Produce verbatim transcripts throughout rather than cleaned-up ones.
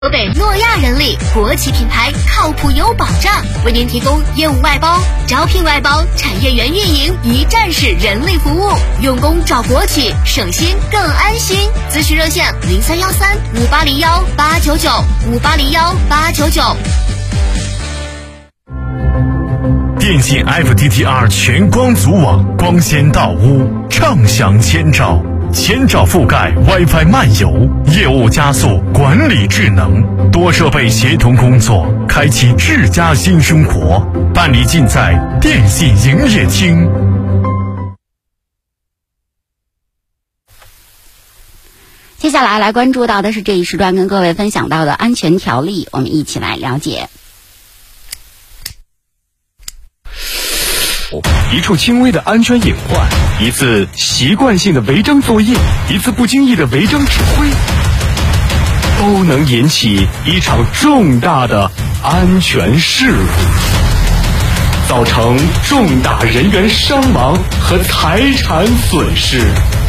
河北诺亚人力国企品牌，靠谱有保障，为您提供业务外包、招聘外包、产业园运营一站式人力服务，用工找国企，省心更安心。咨询热线零三幺三五八零幺八九九五八零幺八九九。 电信 F T T R 全光组网，光纤到屋，畅享千兆。千兆覆盖 WiFi 漫游，业务加速，管理智能，多设备协同工作，开启智家新生活，办理尽在电信营业厅。 接下来来关注到的是这一时段跟各位分享到的安全条例，我们一起来了解。 一处轻微的安全隐患，一次习惯性的违章作业，一次不经意的违章指挥，都能引起一场重大的安全事故，造成重大人员伤亡和财产损失。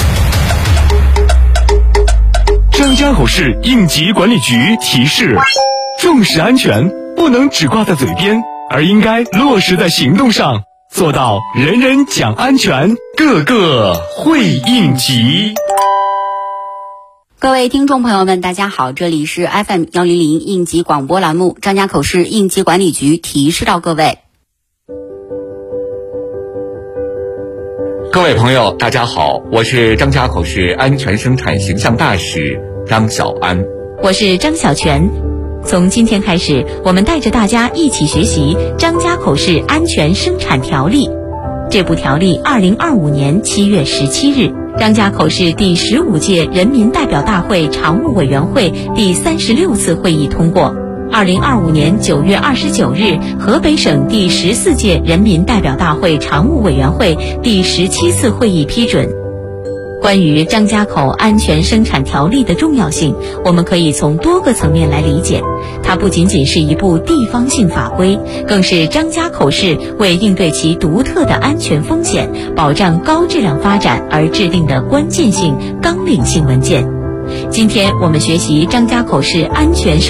张家口市应急管理局提示：重视安全不能只挂在嘴边，而应该落实在行动上，做到人人讲安全，个个会应急。 各位听众朋友们，大家好，这里是 F M 一零零应急广播栏目，张家口市应急管理局提示到各位。 各位朋友大家好，我是张家口市安全生产形象大使张小安。 我是张小泉。从今天开始，我们带着大家一起学习张家口市安全生产条例。这部条例二零二五年七月十七日，张家口市第十五届人民代表大会常务委员会第三十六次会议通过。二零二五年九月二十九日，河北省第十四届人民代表大会常务委员会第十七次会议批准。关于张家口安全生产条例的重要性，我们可以从多个层面来理解。它不仅仅是一部地方性法规，更是张家口市为应对其独特的安全风险、保障高质量发展而制定的关键性纲领性文件。今天我们学习张家口市安全生